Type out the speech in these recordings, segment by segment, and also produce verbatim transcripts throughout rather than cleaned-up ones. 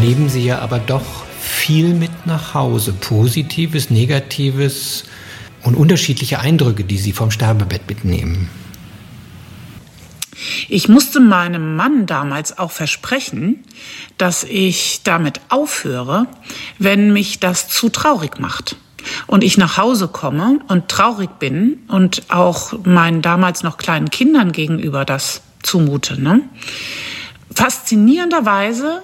geben Sie ja aber doch viel mit nach Hause. Positives, Negatives und unterschiedliche Eindrücke, die Sie vom Sterbebett mitnehmen. Ich musste meinem Mann damals auch versprechen, dass ich damit aufhöre, wenn mich das zu traurig macht. Und ich nach Hause komme und traurig bin und auch meinen damals noch kleinen Kindern gegenüber das zumute. Ne? Faszinierenderweise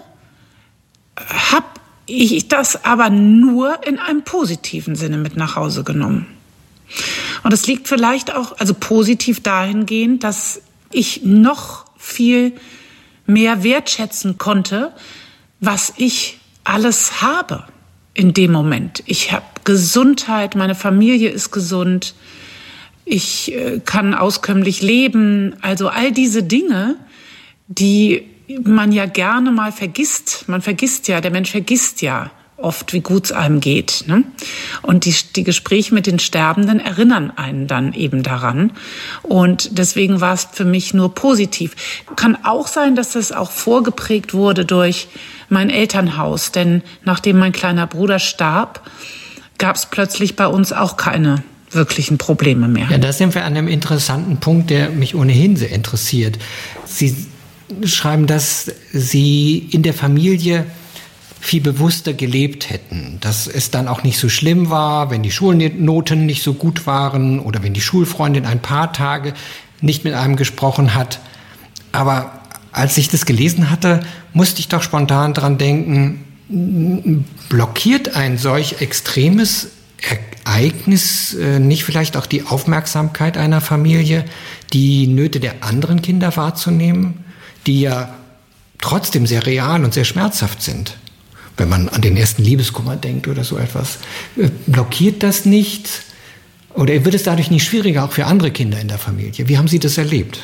habe ich das aber nur in einem positiven Sinne mit nach Hause genommen. Und es liegt vielleicht auch, also positiv dahingehend, dass ich noch viel mehr wertschätzen konnte, was ich alles habe in dem Moment. Ich habe Gesundheit, meine Familie ist gesund, ich kann auskömmlich leben. Also all diese Dinge, die man ja gerne mal vergisst. Man vergisst ja, der Mensch vergisst ja oft, wie gut es einem geht. Ne? Und die, die Gespräche mit den Sterbenden erinnern einen dann eben daran. Und deswegen war es für mich nur positiv. Kann auch sein, dass das auch vorgeprägt wurde durch mein Elternhaus. Denn nachdem mein kleiner Bruder starb, gab es plötzlich bei uns auch keine wirklichen Probleme mehr. Ja, da sind wir an einem interessanten Punkt, der mich ohnehin sehr interessiert. Sie schreiben, dass Sie in der Familie viel bewusster gelebt hätten, dass es dann auch nicht so schlimm war, wenn die Schulnoten nicht so gut waren oder wenn die Schulfreundin ein paar Tage nicht mit einem gesprochen hat. Aber als ich das gelesen hatte, musste ich doch spontan dran denken, blockiert ein solch extremes Ereignis äh, nicht vielleicht auch die Aufmerksamkeit einer Familie, die Nöte der anderen Kinder wahrzunehmen, die ja trotzdem sehr real und sehr schmerzhaft sind? Wenn man an den ersten Liebeskummer denkt oder so etwas. Äh, blockiert das nicht? Oder wird es dadurch nicht schwieriger, auch für andere Kinder in der Familie? Wie haben Sie das erlebt?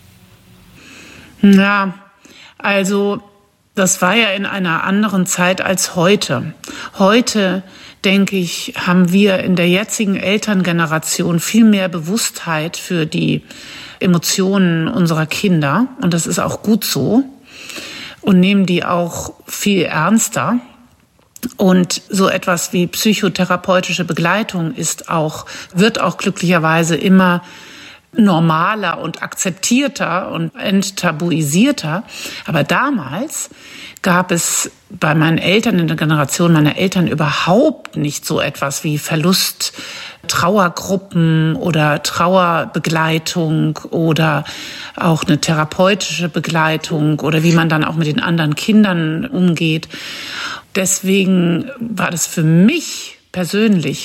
Ja, also das war ja in einer anderen Zeit als heute. Heute, denke ich, haben wir in der jetzigen Elterngeneration viel mehr Bewusstheit für die Emotionen unserer Kinder. Und das ist auch gut so. Und nehmen die auch viel ernster. Und so etwas wie psychotherapeutische Begleitung ist auch, wird auch glücklicherweise immer normaler und akzeptierter und enttabuisierter. Aber damals gab es bei meinen Eltern, in der Generation meiner Eltern, überhaupt nicht so etwas wie Verlust, Trauergruppen oder Trauerbegleitung oder auch eine therapeutische Begleitung oder wie man dann auch mit den anderen Kindern umgeht. Deswegen war das für mich persönlich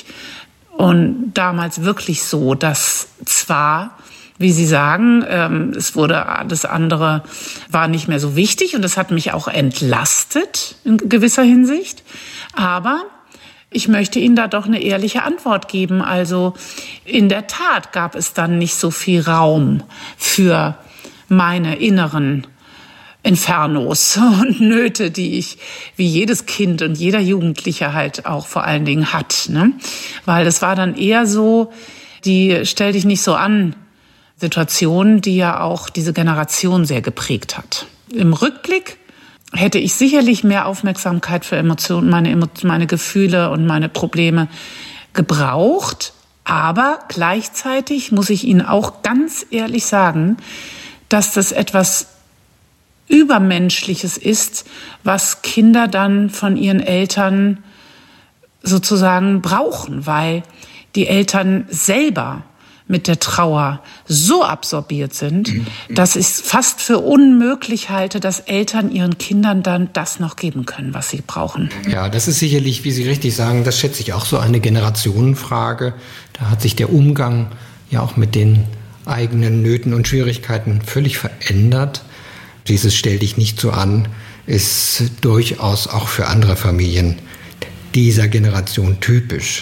und damals wirklich so, dass zwar, wie Sie sagen, ähm, es wurde, das andere war nicht mehr so wichtig und das hat mich auch entlastet in gewisser Hinsicht, aber ich möchte Ihnen da doch eine ehrliche Antwort geben. Also in der Tat gab es dann nicht so viel Raum für meine inneren Infernos und Nöte, die ich wie jedes Kind und jeder Jugendliche halt auch vor allen Dingen hat. Ne? Weil das war dann eher so, die stell dich nicht so an Situation, die ja auch diese Generation sehr geprägt hat. Im Rückblick hätte ich sicherlich mehr Aufmerksamkeit für Emotionen, meine, meine Gefühle und meine Probleme gebraucht. Aber gleichzeitig muss ich Ihnen auch ganz ehrlich sagen, dass das etwas Übermenschliches ist, was Kinder dann von ihren Eltern sozusagen brauchen, weil die Eltern selber mit der Trauer so absorbiert sind, dass ich es fast für unmöglich halte, dass Eltern ihren Kindern dann das noch geben können, was sie brauchen. Ja, das ist sicherlich, wie Sie richtig sagen, das schätze ich auch so eine Generationenfrage. Da hat sich der Umgang ja auch mit den eigenen Nöten und Schwierigkeiten völlig verändert. Dieses Stell dich nicht so an ist durchaus auch für andere Familien dieser Generation typisch.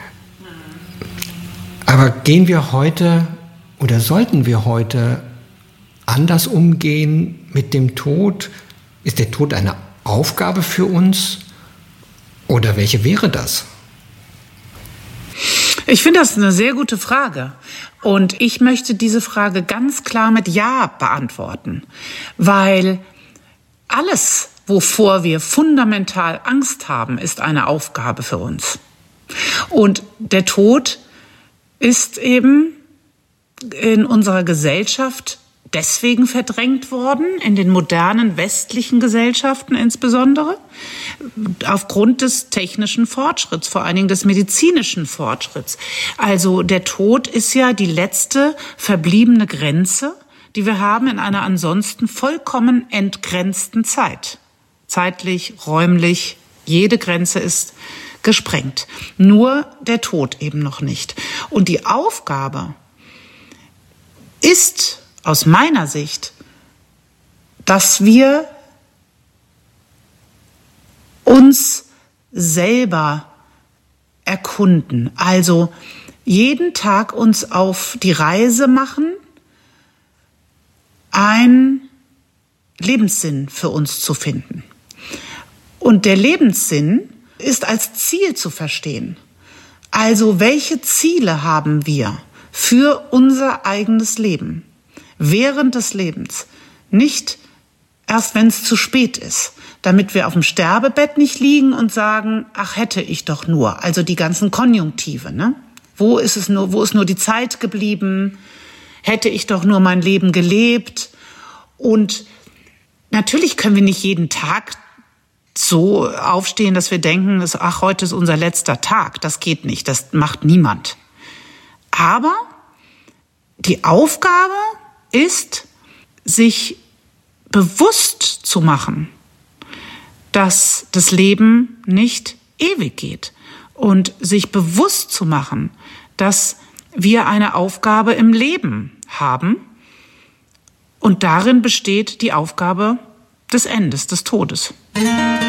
Aber gehen wir heute oder sollten wir heute anders umgehen mit dem Tod? Ist der Tod eine Aufgabe für uns oder welche wäre das? Ich finde das eine sehr gute Frage. Und ich möchte diese Frage ganz klar mit Ja beantworten. Weil alles, wovor wir fundamental Angst haben, ist eine Aufgabe für uns. Und der Tod ist eben in unserer Gesellschaft deswegen verdrängt worden, in den modernen westlichen Gesellschaften insbesondere, aufgrund des technischen Fortschritts, vor allen Dingen des medizinischen Fortschritts. Also der Tod ist ja die letzte verbliebene Grenze, die wir haben in einer ansonsten vollkommen entgrenzten Zeit. Zeitlich, räumlich, jede Grenze ist gesprengt. Nur der Tod eben noch nicht. Und die Aufgabe ist aus meiner Sicht, dass wir uns selber erkunden. Also jeden Tag uns auf die Reise machen, einen Lebenssinn für uns zu finden. Und der Lebenssinn ist als Ziel zu verstehen. Also welche Ziele haben wir für unser eigenes Leben? Während des Lebens, nicht erst wenn es zu spät ist, damit wir auf dem Sterbebett nicht liegen und sagen, ach hätte ich doch nur, also die ganzen Konjunktive, ne? Wo ist es nur, wo ist nur die Zeit geblieben? Hätte ich doch nur mein Leben gelebt? Und natürlich können wir nicht jeden Tag so aufstehen, dass wir denken, dass, ach, heute ist unser letzter Tag. Das geht nicht, das macht niemand. Aber die Aufgabe ist, sich bewusst zu machen, dass das Leben nicht ewig geht und sich bewusst zu machen, dass wir eine Aufgabe im Leben haben und darin besteht die Aufgabe des Endes, des Todes.